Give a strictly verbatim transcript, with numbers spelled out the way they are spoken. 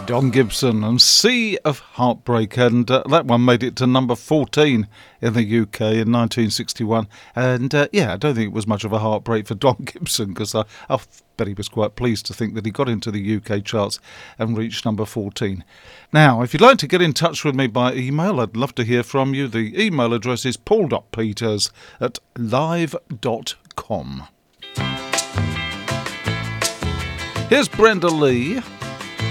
Don Gibson and Sea of Heartbreak, and uh, that one made it to number fourteen in the U K in nineteen sixty-one. And uh, yeah, I don't think it was much of a heartbreak for Don Gibson, because I, I bet he was quite pleased to think that he got into the U K charts and reached number fourteen. Now, if you'd like to get in touch with me by email, I'd love to hear from you. The email address is paul dot peters at live dot com. Here's Brenda Lee.